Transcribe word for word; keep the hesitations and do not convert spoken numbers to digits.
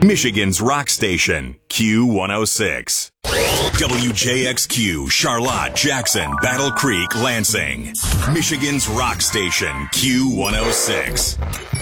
Michigan's rock station, Q one oh six. W J X Q, Charlotte, Jackson, Battle Creek, Lansing. Michigan's rock station, Q one oh six.